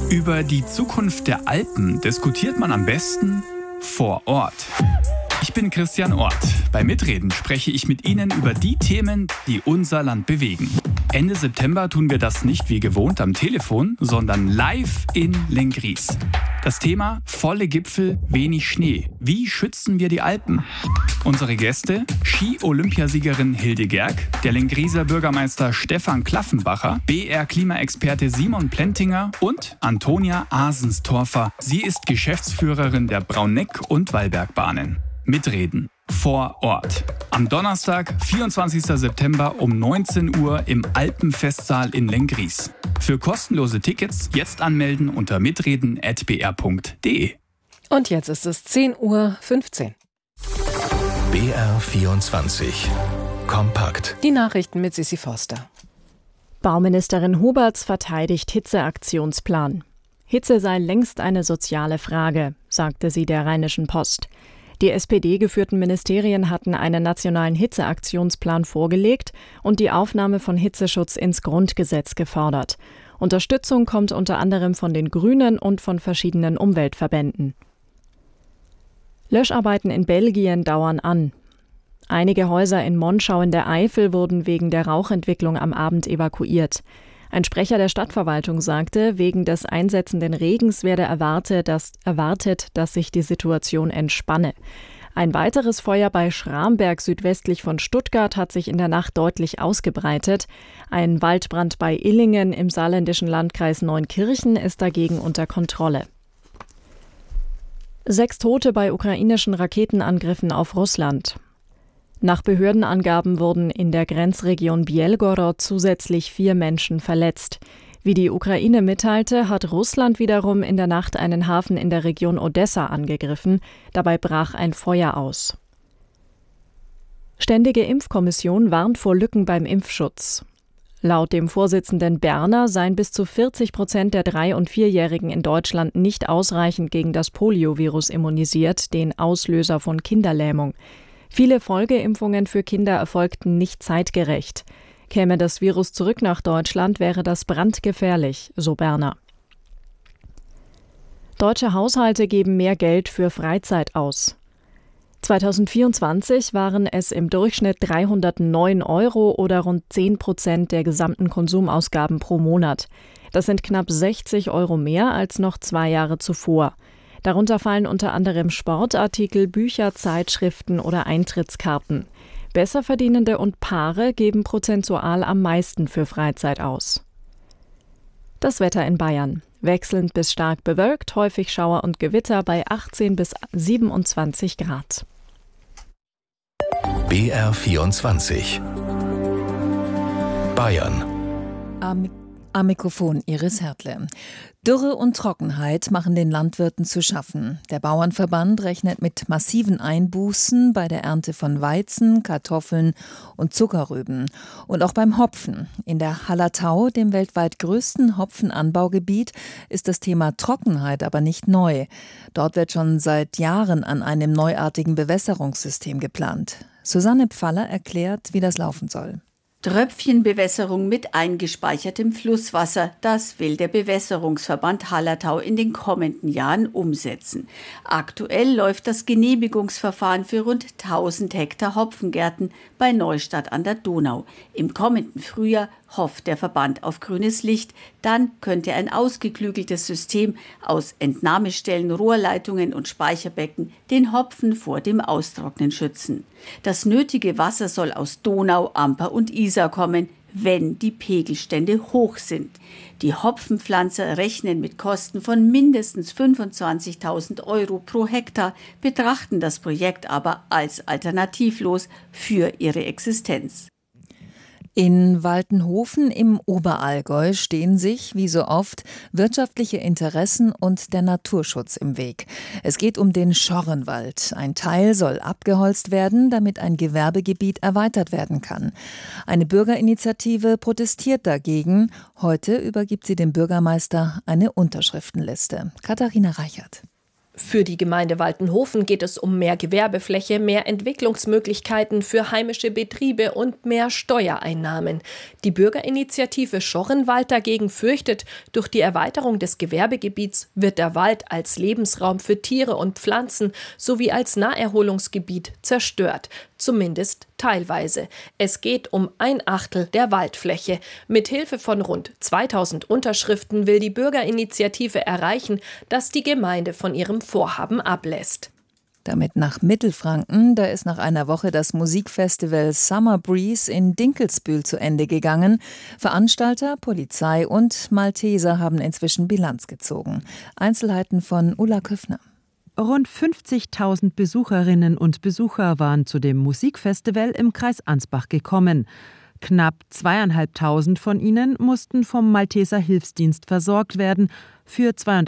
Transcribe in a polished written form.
Über die Zukunft der Alpen diskutiert man am besten vor Ort. Ich bin Christian Ort. Bei Mitreden spreche ich mit Ihnen über die Themen, die unser Land bewegen. Ende September tun wir das nicht wie gewohnt am Telefon, sondern live in Lenggries. Das Thema: volle Gipfel, wenig Schnee. Wie schützen wir die Alpen? Unsere Gäste: Ski-Olympiasiegerin Hilde Gerg, der Lengrieser Bürgermeister Stefan Klaffenbacher, BR-Klimaexperte Simon Plentinger und Antonia Asenstorfer. Sie ist Geschäftsführerin der Brauneck- und Wallbergbahnen. Mitreden vor Ort. Am Donnerstag, 24. September um 19 Uhr im Alpenfestsaal in Lenggries. Für kostenlose Tickets jetzt anmelden unter mitreden@br.de. Und jetzt ist es 10:15 Uhr. BR24 Kompakt. Die Nachrichten mit Sissi Foster. Bauministerin Huberts verteidigt Hitzeaktionsplan. Hitze sei längst eine soziale Frage, sagte sie der Rheinischen Post. Die SPD-geführten Ministerien hatten einen nationalen Hitzeaktionsplan vorgelegt und die Aufnahme von Hitzeschutz ins Grundgesetz gefordert. Unterstützung kommt unter anderem von den Grünen und von verschiedenen Umweltverbänden. Löscharbeiten in Belgien dauern an. Einige Häuser in Monschau in der Eifel wurden wegen der Rauchentwicklung am Abend evakuiert. Ein Sprecher der Stadtverwaltung sagte, wegen des einsetzenden Regens werde erwartet, dass sich die Situation entspanne. Ein weiteres Feuer bei Schramberg südwestlich von Stuttgart hat sich in der Nacht deutlich ausgebreitet. Ein Waldbrand bei Illingen im saarländischen Landkreis Neunkirchen ist dagegen unter Kontrolle. 6 Tote bei ukrainischen Raketenangriffen auf Russland. Nach Behördenangaben wurden in der Grenzregion Bielgorod zusätzlich 4 Menschen verletzt. Wie die Ukraine mitteilte, hat Russland wiederum in der Nacht einen Hafen in der Region Odessa angegriffen. Dabei brach ein Feuer aus. Ständige Impfkommission warnt vor Lücken beim Impfschutz. Laut dem Vorsitzenden Berner seien bis zu 40% der 3- und 4-Jährigen in Deutschland nicht ausreichend gegen das Poliovirus immunisiert, den Auslöser von Kinderlähmung. Viele Folgeimpfungen für Kinder erfolgten nicht zeitgerecht. Käme das Virus zurück nach Deutschland, wäre das brandgefährlich, so Berner. Deutsche Haushalte geben mehr Geld für Freizeit aus. 2024 waren es im Durchschnitt 309 € oder rund 10% der gesamten Konsumausgaben pro Monat. Das sind knapp 60 € mehr als noch 2 Jahre zuvor. Darunter fallen unter anderem Sportartikel, Bücher, Zeitschriften oder Eintrittskarten. Besserverdienende und Paare geben prozentual am meisten für Freizeit aus. Das Wetter in Bayern. Wechselnd bis stark bewölkt, häufig Schauer und Gewitter bei 18 bis 27 Grad. BR24 Bayern. Am Mikrofon Iris Hertle. Dürre und Trockenheit machen den Landwirten zu schaffen. Der Bauernverband rechnet mit massiven Einbußen bei der Ernte von Weizen, Kartoffeln und Zuckerrüben. Und auch beim Hopfen. In der Hallertau, dem weltweit größten Hopfenanbaugebiet, ist das Thema Trockenheit aber nicht neu. Dort wird schon seit Jahren an einem neuartigen Bewässerungssystem geplant. Susanne Pfaller erklärt, wie das laufen soll. Tröpfchenbewässerung mit eingespeichertem Flusswasser, das will der Bewässerungsverband Hallertau in den kommenden Jahren umsetzen. Aktuell läuft das Genehmigungsverfahren für rund 1000 Hektar Hopfengärten bei Neustadt an der Donau. Im kommenden Frühjahr hofft der Verband auf grünes Licht. Dann könnte ein ausgeklügeltes System aus Entnahmestellen, Rohrleitungen und Speicherbecken den Hopfen vor dem Austrocknen schützen. Das nötige Wasser soll aus Donau, Amper und Isar kommen, wenn die Pegelstände hoch sind. Die Hopfenpflanzer rechnen mit Kosten von mindestens 25.000 € pro Hektar, betrachten das Projekt aber als alternativlos für ihre Existenz. In Waltenhofen im Oberallgäu stehen sich, wie so oft, wirtschaftliche Interessen und der Naturschutz im Weg. Es geht um den Schorrenwald. Ein Teil soll abgeholzt werden, damit ein Gewerbegebiet erweitert werden kann. Eine Bürgerinitiative protestiert dagegen. Heute übergibt sie dem Bürgermeister eine Unterschriftenliste. Katharina Reichert. Für die Gemeinde Waltenhofen geht es um mehr Gewerbefläche, mehr Entwicklungsmöglichkeiten für heimische Betriebe und mehr Steuereinnahmen. Die Bürgerinitiative Schorrenwald dagegen fürchtet, durch die Erweiterung des Gewerbegebiets wird der Wald als Lebensraum für Tiere und Pflanzen sowie als Naherholungsgebiet zerstört. Zumindest teilweise. Es geht um 1/8 der Waldfläche. Mit Hilfe von rund 2000 Unterschriften will die Bürgerinitiative erreichen, dass die Gemeinde von ihrem Vorhaben ablässt. Damit nach Mittelfranken, da ist nach einer Woche das Musikfestival Summer Breeze in Dinkelsbühl zu Ende gegangen. Veranstalter, Polizei und Malteser haben inzwischen Bilanz gezogen. Einzelheiten von Ulla Köffner. Rund 50.000 Besucherinnen und Besucher waren zu dem Musikfestival im Kreis Ansbach gekommen. Knapp 2.500 von ihnen mussten vom Malteser Hilfsdienst versorgt werden. Für